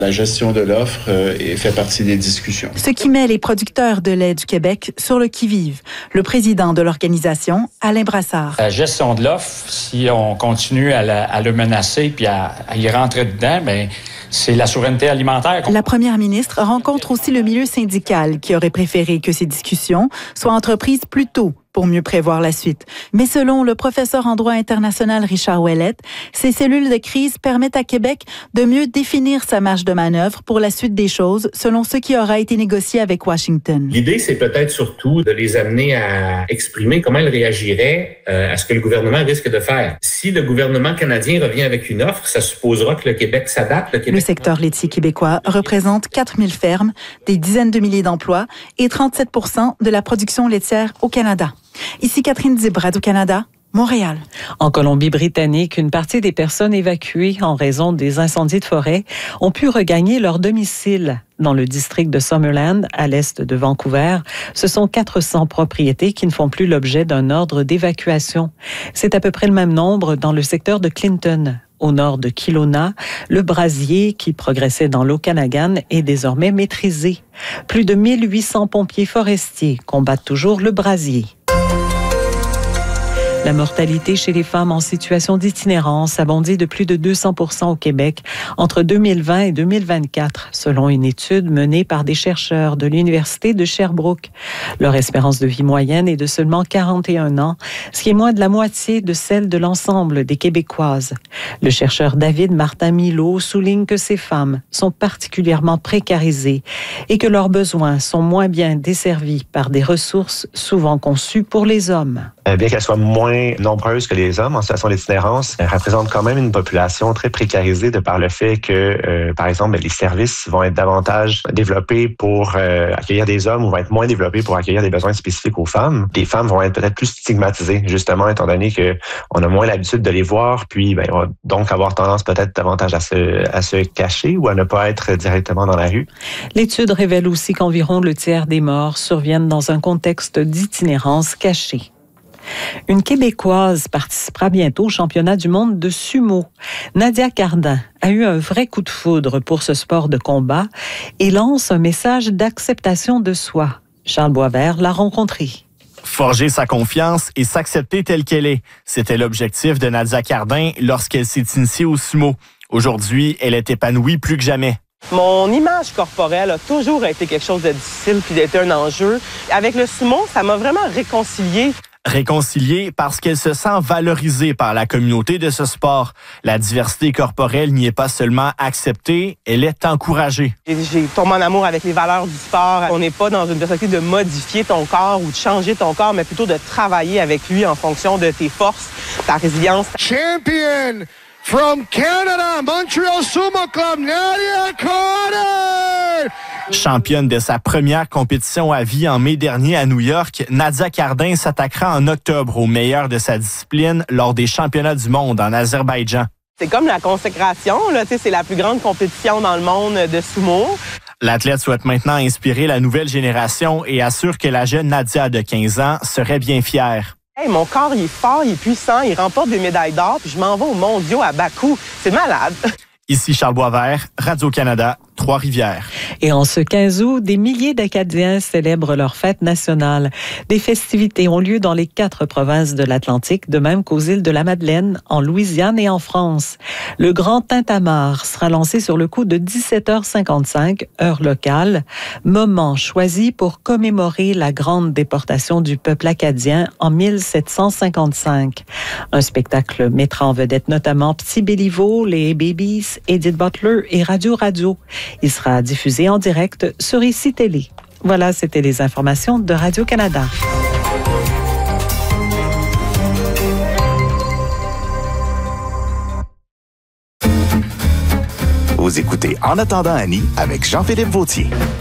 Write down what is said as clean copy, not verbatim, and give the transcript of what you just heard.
La gestion de l'offre fait partie des discussions. Ce qui met les producteurs de lait du Québec sur le qui-vive. Le président de l'organisation, Alain Brassard. La gestion de l'offre, si on continue à le menacer puis à y rentrer dedans, bien, c'est la souveraineté alimentaire. La première ministre rencontre aussi le milieu syndical qui aurait préféré que ces discussions soient entreprises plus tôt pour mieux prévoir la suite. Mais selon le professeur en droit international Richard Ouellette, ces cellules de crise permettent à Québec de mieux définir sa marge de manœuvre pour la suite des choses selon ce qui aura été négocié avec Washington. L'idée, c'est peut-être surtout de les amener à exprimer comment ils réagiraient à ce que le gouvernement risque de faire. Si le gouvernement canadien revient avec une offre, ça supposera que le Québec s'adapte. Le secteur laitier québécois représente 4000 fermes, des dizaines de milliers d'emplois et 37 % de la production laitière au Canada. Ici Catherine Dib, Radio-Canada, Montréal. En Colombie-Britannique, une partie des personnes évacuées en raison des incendies de forêt ont pu regagner leur domicile. Dans le district de Summerland, à l'est de Vancouver, ce sont 400 propriétés qui ne font plus l'objet d'un ordre d'évacuation. C'est à peu près le même nombre dans le secteur de Clinton. Au nord de Kelowna, le brasier qui progressait dans l'Okanagan est désormais maîtrisé. Plus de 1800 pompiers forestiers combattent toujours le brasier. La mortalité chez les femmes en situation d'itinérance a bondi de plus de 200 % au Québec entre 2020 et 2024, selon une étude menée par des chercheurs de l'Université de Sherbrooke. Leur espérance de vie moyenne est de seulement 41 ans, ce qui est moins de la moitié de celle de l'ensemble des Québécoises. Le chercheur David Martin-Milo souligne que ces femmes sont particulièrement précarisées et que leurs besoins sont moins bien desservis par des ressources souvent conçues pour les hommes. Bien qu'elles soient moins nombreuses que les hommes en situation d'itinérance, elles représentent quand même une population très précarisée de par le fait que, par exemple, les services vont être davantage développés pour accueillir des hommes ou vont être moins développés pour accueillir des besoins spécifiques aux femmes. Les femmes vont être peut-être plus stigmatisées, justement, étant donné qu'on a moins l'habitude de les voir, puis on va donc avoir tendance peut-être davantage à se cacher ou à ne pas être directement dans la rue. L'étude révèle aussi qu'environ le tiers des morts surviennent dans un contexte d'itinérance cachée. Une Québécoise participera bientôt au championnat du monde de sumo. Nadia Cardin a eu un vrai coup de foudre pour ce sport de combat et lance un message d'acceptation de soi. Charles Boisvert l'a rencontrée. Forger sa confiance et s'accepter telle qu'elle est. C'était l'objectif de Nadia Cardin lorsqu'elle s'est initiée au sumo. Aujourd'hui, elle est épanouie plus que jamais. Mon image corporelle a toujours été quelque chose de difficile puis d'être un enjeu. Avec le sumo, ça m'a vraiment réconciliée. Réconciliée parce qu'elle se sent valorisée par la communauté de ce sport. La diversité corporelle n'y est pas seulement acceptée, elle est encouragée. J'ai tombé en amour avec les valeurs du sport. On n'est pas dans une perspective de modifier ton corps ou de changer ton corps, mais plutôt de travailler avec lui en fonction de tes forces, ta résilience. Champion from Canada, Montreal Sumo Club, Nadia Cardin! Championne de sa première compétition à vie en mai dernier à New York, Nadia Cardin s'attaquera en octobre au meilleur de sa discipline lors des championnats du monde en Azerbaïdjan. C'est comme la consécration, là, c'est la plus grande compétition dans le monde de sumo. L'athlète souhaite maintenant inspirer la nouvelle génération et assure que la jeune Nadia de 15 ans serait bien fière. Hey, mon corps, il est fort, il est puissant, il remporte des médailles d'or, puis je m'en vais aux mondiaux à Bakou. C'est malade. Ici Charles Boisvert, Radio-Canada, Trois-Rivières. Et en ce 15 août, des milliers d'Acadiens célèbrent leur fête nationale. Des festivités ont lieu dans les 4 provinces de l'Atlantique, de même qu'aux îles de la Madeleine, en Louisiane et en France. Le Grand Tintamarre sera lancé sur le coup de 17h55, heure locale, moment choisi pour commémorer la grande déportation du peuple acadien en 1755. Un spectacle mettra en vedette notamment Petit Béliveau, les Babies, Edith Butler et Radio. Il sera diffusé en direct sur ICI Télé. Voilà, c'était les informations de Radio-Canada. Vous écoutez En attendant Annie avec Jean-Philippe Vautier.